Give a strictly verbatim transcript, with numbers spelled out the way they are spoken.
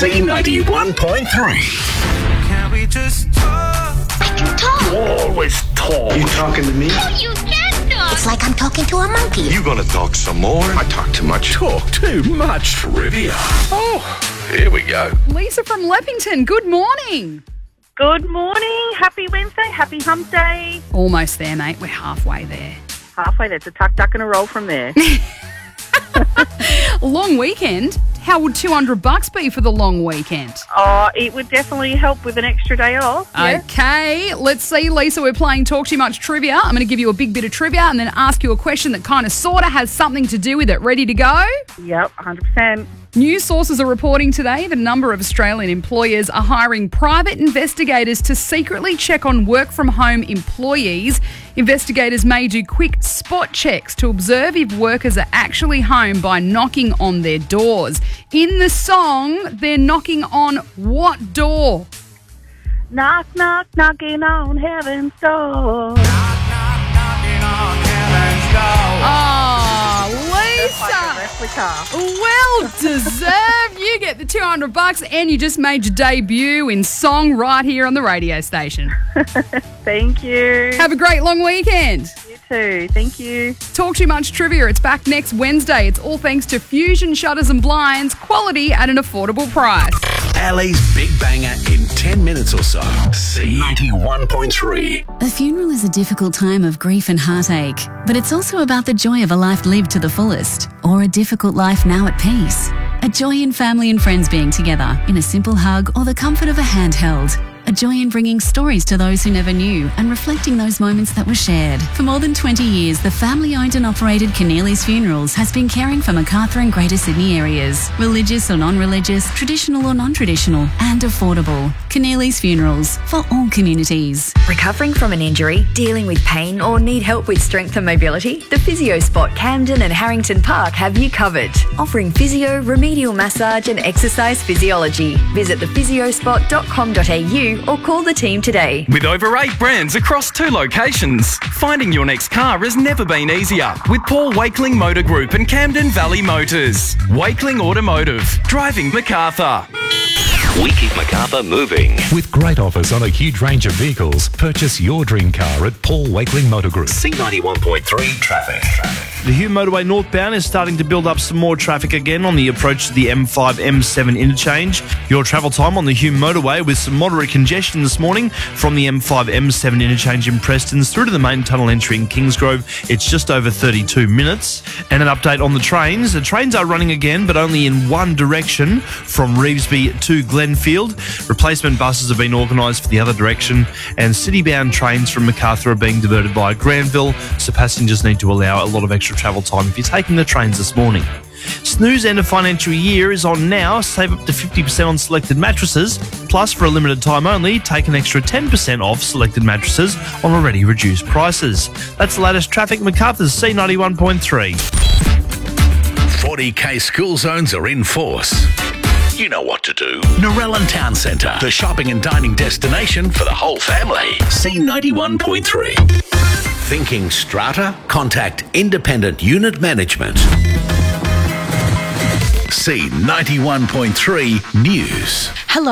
C ninety-one point three. Can we just talk? You talk. You always talk. You talking to me? No, you can't talk. It's like I'm talking to a monkey. You gonna talk some more? I talk too much. Talk too much. Trivia. Oh, here we go. Lisa from Leppington, good morning. Good morning. Happy Wednesday. Happy hump day. Almost there, mate. We're halfway there. Halfway there. It's a tuck, duck and a roll from there. Long weekend. How would two hundred bucks be for the long weekend? Oh, it would definitely help with an extra day off. Yeah. Okay, let's see, Lisa. We're playing Talk Too Much Trivia. I'm going to give you a big bit of trivia and then ask you a question that kind of sort of has something to do with it. Ready to go? Yep, one hundred percent. News sources are reporting today that a number of Australian employers are hiring private investigators to secretly check on work-from-home employees. Investigators may do quick spot checks to observe if workers are actually home by knocking on their doors. In the song, they're knocking on what door? Knock, knock, knocking on heaven's door. Oh, Like a Lisa. replica. Well deserved. You get the two hundred bucks and you just made your debut in song right here on the radio station. Thank you. Have a great long weekend. You too. Thank you. Talk Too Much Trivia. It's back next Wednesday. It's all thanks to Fusion Shutters and Blinds. Quality at an affordable price. Ali's Big Banger in ten minutes or so. C ninety-one point three. A funeral is a difficult time of grief and heartache, but it's also about the joy of a life lived to the fullest, or a difficult life now at peace. A joy in family and friends being together, in a simple hug or the comfort of a handheld. A joy in bringing stories to those who never knew and reflecting those moments that were shared. For more than twenty years, the family-owned and operated Keneally's Funerals has been caring for Macarthur and Greater Sydney areas. Religious or non-religious, traditional or non-traditional, and affordable. Keneally's Funerals, for all communities. Recovering from an injury, dealing with pain or need help with strength and mobility? The Physio Spot Camden and Harrington Park have you covered. Offering physio, remedial massage and exercise physiology. Visit the physio spot dot com dot a u or call the team today. With over eight brands across two locations, finding your next car has never been easier with Paul Wakeling Motor Group and Camden Valley Motors. Wakeling Automotive, driving Macarthur. We keep Macarthur moving. With great offers on a huge range of vehicles, purchase your dream car at Paul Wakeling Motor Group. C ninety-one point three traffic. The Hume Motorway northbound is starting to build up some more traffic again on the approach to the M five M seven interchange. Your travel time on the Hume Motorway with some moderate congestion this morning from the M five M seven interchange in Prestons through to the main tunnel entry in Kingsgrove. It's just over thirty-two minutes. And an update on the trains. The trains are running again, but only in one direction from Revesby to Glenfield. Replacement buses have been organised for the other direction, and city-bound trains from Macarthur are being diverted via Granville, so passengers need to allow a lot of extra travel time if you're taking the trains this morning. Snooze end of financial year is on now. Save up to fifty percent on selected mattresses. Plus, for a limited time only, take an extra ten percent off selected mattresses on already reduced prices. That's the latest traffic. Macarthur's C ninety-one point three. forty K school zones are in force. You know what to do. Narellan Town Centre, the shopping and dining destination for the whole family. C ninety-one point three. Thinking strata? Contact Independent Unit Management. C ninety-one point three News. Hello.